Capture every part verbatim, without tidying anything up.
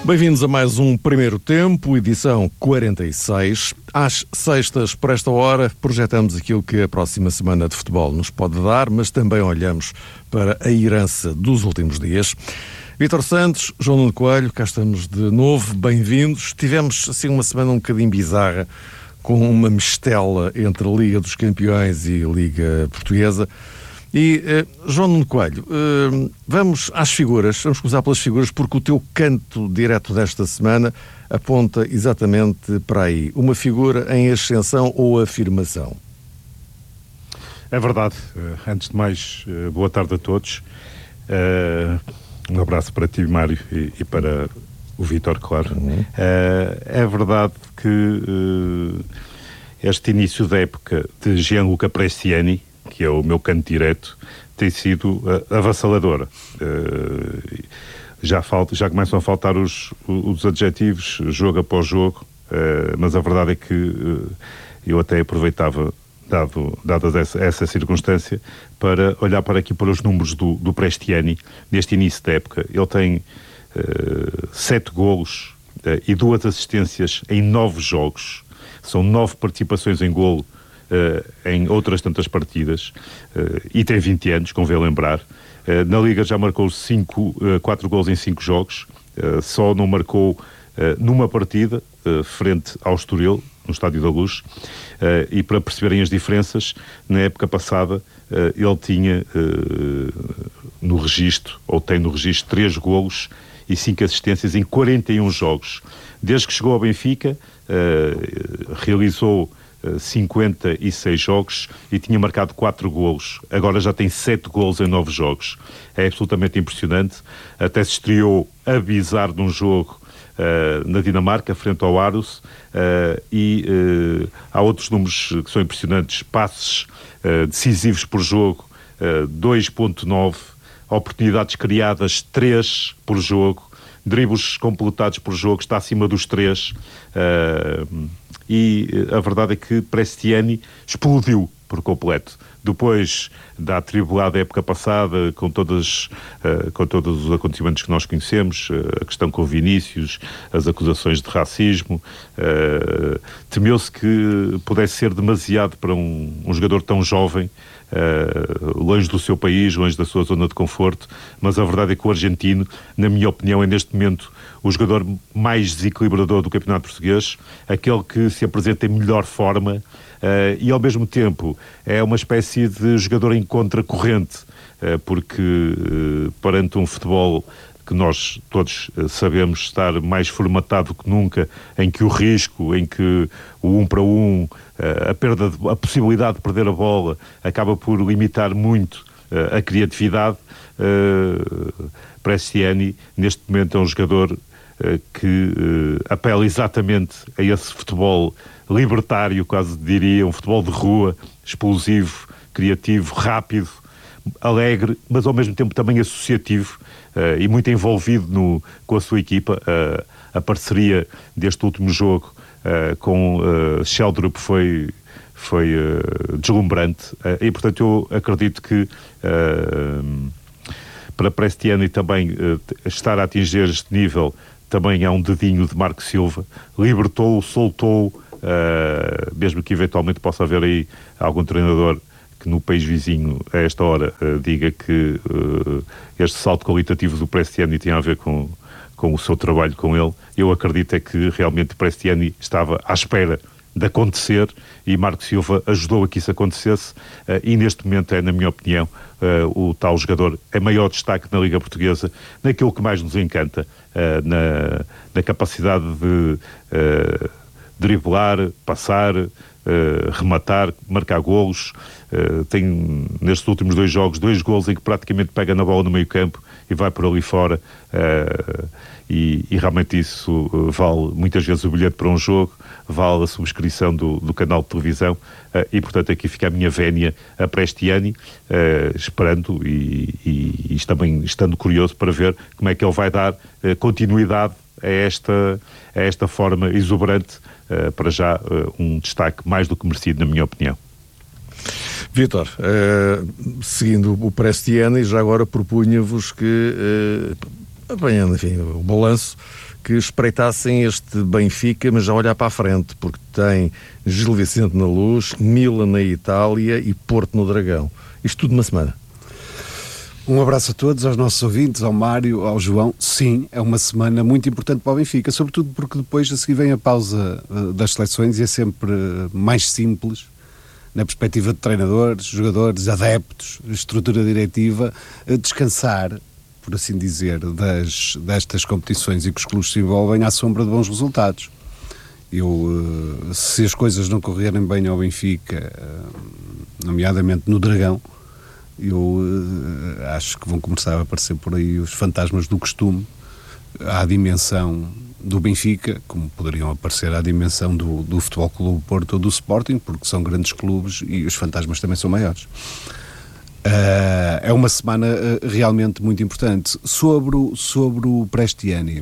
Bem-vindos a mais um Primeiro Tempo, edição quarenta e seis. Às sextas, por esta hora, projetamos aquilo que a próxima semana de futebol nos pode dar, mas também olhamos para a herança dos últimos dias. Vítor Santos, João Nuno Coelho, cá estamos de novo, bem-vindos. Tivemos assim uma semana um bocadinho bizarra, com uma mistela entre a Liga dos Campeões e a Liga Portuguesa. E, eh, João Nuno Coelho, eh, vamos às figuras, vamos começar pelas figuras, porque o teu canto direto desta semana aponta exatamente para aí. Uma figura em ascensão ou afirmação? É verdade. Uh, antes de mais, uh, boa tarde a todos. Uh, um abraço para ti, Mário, e, e para o Vítor, claro. Uhum. Uh, é verdade que uh, este início da época de Gianluca Prestiani, que é o meu canto direto, tem sido uh, avassaladora. Uh, já, falta, já começam a faltar os, os adjetivos, jogo após jogo, uh, mas a verdade é que uh, eu até aproveitava, dado, dada essa, essa circunstância, para olhar para aqui para os números do, do Prestiani, neste início da época. Ele tem uh, sete golos uh, e duas assistências em nove jogos. São nove participações em golo Uh, em outras tantas partidas, uh, e tem vinte anos, convém lembrar. Uh, na Liga já marcou cinco, uh, quatro gols em cinco jogos, uh, só não marcou uh, numa partida, uh, frente ao Estoril, no Estádio da Luz, uh, e para perceberem as diferenças, na época passada, uh, ele tinha uh, no registro, ou tem no registro, três golos e cinco assistências em quarenta e um jogos. Desde que chegou ao Benfica, uh, realizou cinquenta e seis jogos e tinha marcado quatro golos. Agora já tem sete golos em nove jogos. É absolutamente impressionante. Até se estreou a bizarro num jogo uh, na Dinamarca, frente ao Aarhus, uh, e uh, há outros números que são impressionantes. Passes uh, decisivos por jogo, uh, dois vírgula nove. Oportunidades criadas, três por jogo. Dribles completados por jogo, está acima dos três. Uh, e a verdade é que Prestiani explodiu por completo. Depois da atribulada época passada, com, todas, uh, com todos os acontecimentos que nós conhecemos, uh, a questão com Vinícius, as acusações de racismo, uh, temeu-se que pudesse ser demasiado para um, um jogador tão jovem, Uh, longe do seu país, longe da sua zona de conforto, mas a verdade é que o argentino, na minha opinião, é neste momento o jogador mais desequilibrador do campeonato português, aquele que se apresenta em melhor forma, uh, e ao mesmo tempo é uma espécie de jogador em contracorrente, uh, porque uh, perante um futebol que nós todos uh, sabemos estar mais formatado que nunca, em que o risco, em que o um para um, uh, a perda, de, a possibilidade de perder a bola acaba por limitar muito uh, a criatividade. uh, Prestiani neste momento é um jogador uh, que uh, apela exatamente a esse futebol libertário, quase diria, um futebol de rua, explosivo, criativo, rápido, alegre, mas ao mesmo tempo também associativo, uh, e muito envolvido no, com a sua equipa. Uh, a parceria deste último jogo uh, com uh, Sheldrup foi, foi uh, deslumbrante, uh, e portanto eu acredito que uh, para Prestiani também uh, estar a atingir este nível também há um dedinho de Marco Silva. Libertou-o, soltou-o, uh, mesmo que eventualmente possa haver aí algum treinador que no país vizinho, a esta hora, uh, diga que uh, este salto qualitativo do Prestiani tem a ver com, com o seu trabalho com ele. Eu acredito é que realmente Prestiani estava à espera de acontecer e Marco Silva ajudou a que isso acontecesse, uh, e neste momento é, na minha opinião, uh, o tal jogador é maior destaque na Liga Portuguesa, naquilo que mais nos encanta, uh, na, na capacidade de uh, driblar, passar, uh, rematar, marcar golos. Uh, tem nestes últimos dois jogos dois golos em que praticamente pega na bola no meio campo e vai por ali fora, uh, e, e realmente isso uh, vale muitas vezes o bilhete para um jogo, vale a subscrição do, do canal de televisão, uh, e portanto aqui fica a minha vénia a Prestiani, uh, esperando e, e, e também estando curioso para ver como é que ele vai dar uh, continuidade a esta, a esta forma exuberante, uh, para já uh, um destaque mais do que merecido, na minha opinião. Vítor, uh, seguindo o Prestiani, já agora propunha-vos que uh, apanhando, enfim, o balanço, que espreitassem este Benfica, mas já olhar para a frente, porque tem Gil Vicente na Luz, Milan na Itália e Porto no Dragão. Isto tudo numa semana. Um abraço a todos, aos nossos ouvintes, ao Mário, ao João. Sim, é uma semana muito importante para o Benfica, sobretudo porque depois a seguir vem a pausa uh, das seleções e é sempre uh, mais simples, na perspectiva de treinadores, jogadores, adeptos, estrutura diretiva, uh, descansar, por assim dizer, das, destas competições e que os clubes se envolvem à sombra de bons resultados. Eu, uh, se as coisas não correrem bem ao Benfica, uh, nomeadamente no Dragão, eu uh, acho que vão começar a aparecer por aí os fantasmas do costume à dimensão do Benfica, como poderiam aparecer à dimensão do, do Futebol Clube Porto ou do Sporting, porque são grandes clubes e os fantasmas também são maiores. Uh, é uma semana uh, realmente muito importante. Sobre o, sobre o Prestiani,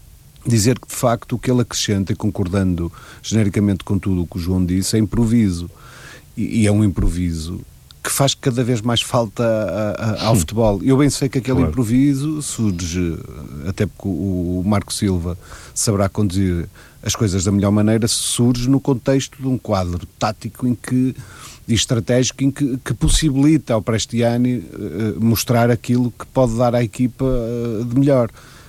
dizer que de facto o que ele acrescenta, e concordando genericamente com tudo o que o João disse, é improviso. E, e é um improviso que faz cada vez mais falta a, a, ao futebol. Eu bem sei que aquele claro. improviso surge, até porque o, o Marco Silva saberá conduzir as coisas da melhor maneira, surge no contexto de um quadro tático em que, e estratégico em que, que possibilita ao Prestiani uh, mostrar aquilo que pode dar à equipa uh, de melhor.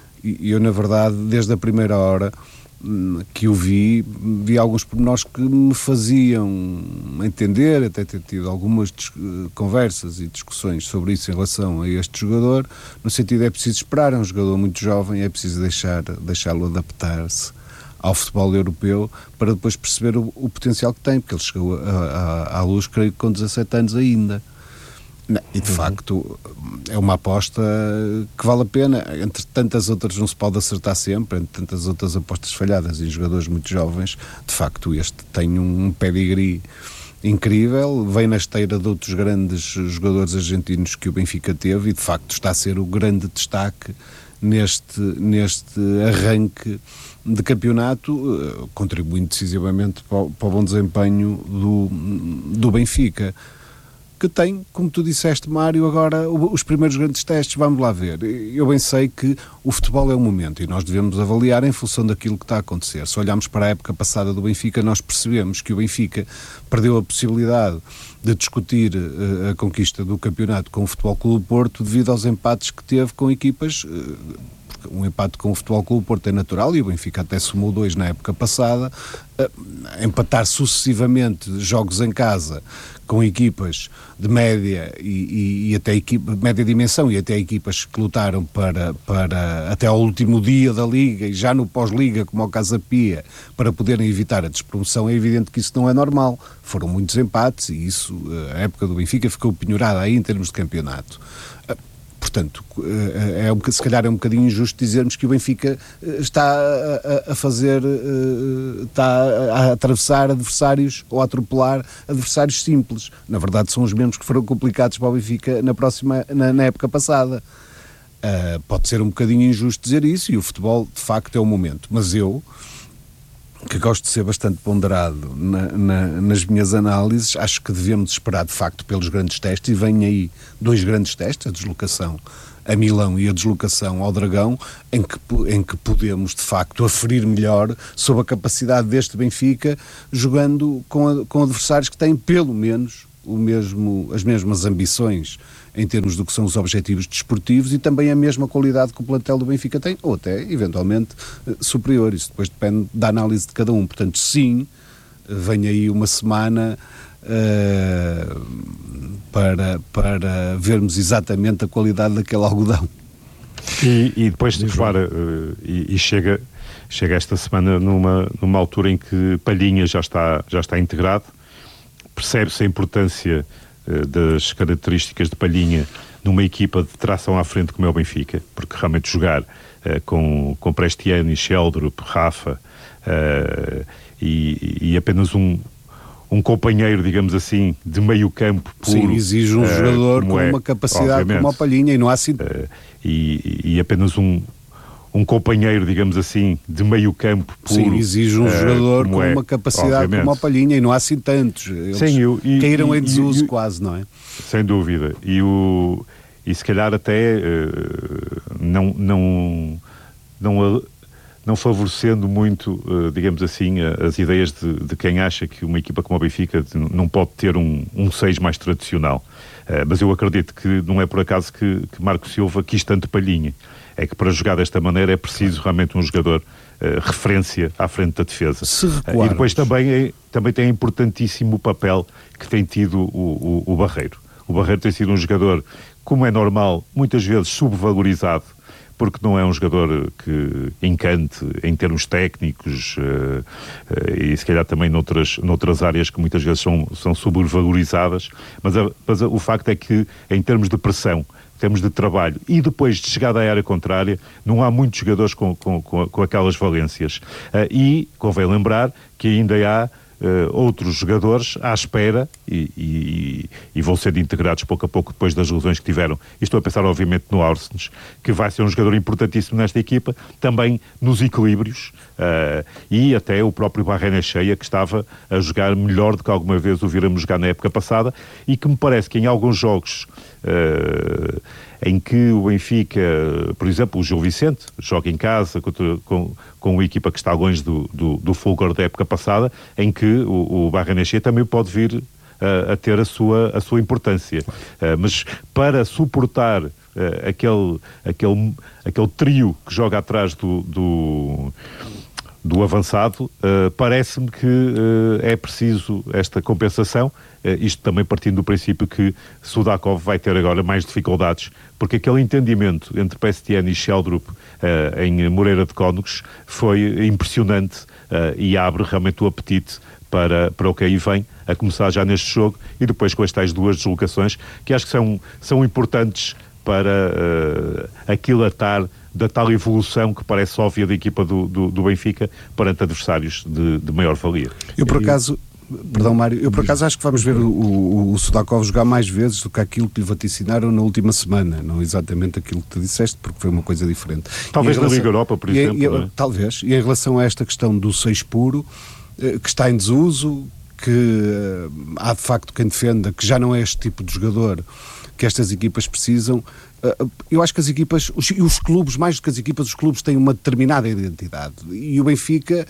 E eu, na verdade, desde a primeira hora que o vi, vi alguns pormenores que me faziam entender, até ter tido algumas conversas e discussões sobre isso em relação a este jogador, no sentido é preciso esperar, é um jogador muito jovem, é preciso deixar, deixá-lo adaptar-se ao futebol europeu para depois perceber o, o potencial que tem, porque ele chegou a, a, à Luz, creio que com dezassete anos ainda. Não, e de uhum. facto é uma aposta que vale a pena. Entre tantas outras não se pode acertar sempre, entre tantas outras apostas falhadas em jogadores muito jovens, de facto este tem um pedigree incrível, vem na esteira de outros grandes jogadores argentinos que o Benfica teve e de facto está a ser o grande destaque neste, neste arranque de campeonato, contribuindo decisivamente para o, para o bom desempenho do, do Benfica, que tem, como tu disseste, Mário, agora os primeiros grandes testes. Vamos lá ver. Eu bem sei que o futebol é um momento e nós devemos avaliar em função daquilo que está a acontecer. Se olharmos para a época passada do Benfica, nós percebemos que o Benfica perdeu a possibilidade de discutir uh, a conquista do campeonato com o Futebol Clube Porto devido aos empates que teve com equipas. Uh, um empate com o Futebol Clube Porto é natural e o Benfica até somou dois na época passada. Uh, empatar sucessivamente jogos em casa com equipas de média e, e, e até equipa, média dimensão e até equipas que lutaram para, para até ao último dia da Liga e já no pós-Liga, como o Casa Pia, para poderem evitar a despromoção, é evidente que isso não é normal. Foram muitos empates e isso, a época do Benfica ficou penhorada aí em termos de campeonato. Portanto, é um, se calhar é um bocadinho injusto dizermos que o Benfica está a, a fazer, está a atravessar adversários ou a atropelar adversários simples. Na verdade, são os mesmos que foram complicados para o Benfica na, próxima, na, na época passada. Uh, pode ser um bocadinho injusto dizer isso e o futebol, de facto, é o momento. Mas eu, que gosto de ser bastante ponderado na, na, nas minhas análises, acho que devemos esperar de facto pelos grandes testes, e vêm aí dois grandes testes, a deslocação a Milão e a deslocação ao Dragão, em que, em que podemos de facto aferir melhor sobre a capacidade deste Benfica, jogando com, a, com adversários que têm pelo menos o mesmo, as mesmas ambições em termos do que são os objetivos desportivos e também a mesma qualidade que o plantel do Benfica tem, ou até, eventualmente, superior. Isso depois depende da análise de cada um. Portanto, sim, vem aí uma semana uh, para, para vermos exatamente a qualidade daquele algodão. E, e depois, repara, uh, e, e chega, chega esta semana numa, numa altura em que Palhinha já está, já está integrado, percebe-se a importância das características de Palhinha numa equipa de tração à frente como é o Benfica, porque realmente jogar uh, com, com Prestiani, Sheldrup, Rafa uh, e, e apenas um, um companheiro, digamos assim, de meio campo puro. Sim, exige um uh, jogador com é, uma capacidade como a Palhinha e não há assim... Uh, e, e apenas um um companheiro, digamos assim, de meio campo puro. Sim, exige um uh, jogador com é, uma capacidade obviamente. Como a Palhinha, e não há assim tantos. Eles Sim, eu, e, caíram e, em desuso e, quase, não é? Sem dúvida. E, o, e se calhar até uh, não, não, não, não favorecendo muito, uh, digamos assim, as ideias de, de quem acha que uma equipa como o Benfica não pode ter um, um seis mais tradicional. Uh, mas eu acredito que não é por acaso que, que Marco Silva quis tanto palhinha. É que para jogar desta maneira é preciso realmente um jogador uh, referência à frente da defesa. Se uh, e depois também, é, também tem importantíssimo o papel que tem tido o, o, o Barreiro. O Barreiro tem sido um jogador, como é normal, muitas vezes subvalorizado, porque não é um jogador que encante em termos técnicos uh, uh, e se calhar também noutras, noutras áreas que muitas vezes são, são subvalorizadas, mas, a, mas a, o facto é que em termos de pressão, em termos de trabalho e depois de chegada à área contrária, não há muitos jogadores com, com, com, com aquelas valências. Uh, e convém lembrar que ainda há Uh, outros jogadores à espera e, e, e vão sendo integrados pouco a pouco depois das lesões que tiveram. E estou a pensar obviamente no Orsnes, que vai ser um jogador importantíssimo nesta equipa, também nos equilíbrios uh, e até o próprio Barrenechea, que estava a jogar melhor do que alguma vez o viramos jogar na época passada e que me parece que em alguns jogos uh, em que o Benfica, por exemplo, o Gil Vicente joga em casa contra, com, com uma equipa que está longe do, do, do fulgor da época passada, em que o, o Barrenechea também pode vir uh, a ter a sua, a sua importância. Uh, mas para suportar uh, aquele, aquele, aquele trio que joga atrás do... do do avançado, uh, parece-me que uh, é preciso esta compensação, uh, isto também partindo do princípio que Sudakov vai ter agora mais dificuldades, porque aquele entendimento entre P S T N e Sheldrup uh, em Moreira de Cónegos foi impressionante uh, e abre realmente o apetite para, para o que aí vem, a começar já neste jogo e depois com as tais duas deslocações, que acho que são, são importantes para uh, aquilatar da tal evolução que parece óbvia da equipa do, do, do Benfica perante adversários de, de maior valia. Eu por acaso, perdão Mário, eu por acaso acho que vamos ver o, o, o Sudakov jogar mais vezes do que aquilo que lhe vaticinaram na última semana, não exatamente aquilo que tu disseste, porque foi uma coisa diferente. Talvez relação, na Liga Europa, por e, exemplo. E, não é? Talvez, e em relação a esta questão do seis puro, que está em desuso, que há de facto quem defenda que já não é este tipo de jogador que estas equipas precisam. Eu acho que as equipas, os, os clubes, mais do que as equipas, os clubes têm uma determinada identidade. E o Benfica,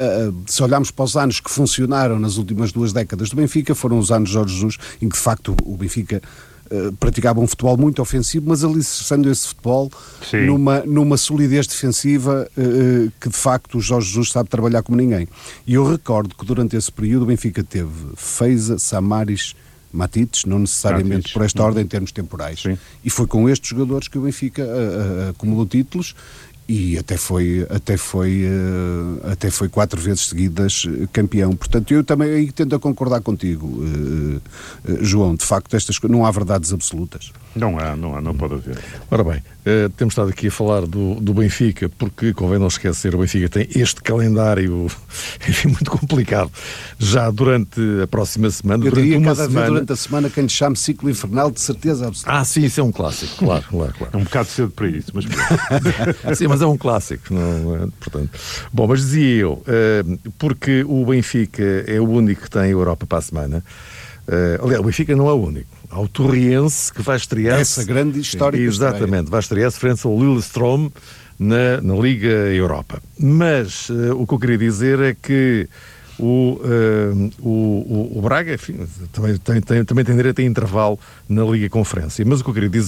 se olharmos para os anos que funcionaram nas últimas duas décadas do Benfica, foram os anos de Jorge Jesus, em que de facto o Benfica praticava um futebol muito ofensivo, mas alicerçando esse futebol numa, numa solidez defensiva que de facto o Jorge Jesus sabe trabalhar como ninguém. E eu recordo que durante esse período o Benfica teve Feiza, Samaris, Matites, não necessariamente Matites. Por esta ordem em termos temporais. Sim. E foi com estes jogadores que o Benfica uh, uh, acumulou títulos e até foi, até, foi, uh, até foi quatro vezes seguidas uh, campeão. Portanto, eu também aí tento a concordar contigo, uh, uh, João. De facto, estas não há verdades absolutas. Não há, não há, não pode haver. Ora bem, uh, temos estado aqui a falar do, do Benfica, porque convém não esquecer, o Benfica tem este calendário, enfim, muito complicado, já durante a próxima semana. Eu durante diria uma cada semana... vez durante a semana quem lhe chame ciclo infernal, de certeza absoluta. Ah, sim, isso é um clássico, claro, claro, claro. É um bocado cedo para isso, mas... Sim, mas é um clássico, não é? Portanto... Bom, mas dizia eu, uh, porque o Benfica é o único que tem a Europa para a semana. Uh, aliás, o Benfica não é o único. Há o Torriense que vai estrear-se... Essa grande histórica Exatamente, estreia. Vai estrear-se frente ao Lillestrøm na, na Liga Europa. Mas uh, o que eu queria dizer é que o, uh, o, o, o Braga, enfim, também tem, tem, também tem direito a intervalo na Liga Conferência. Mas o que eu queria dizer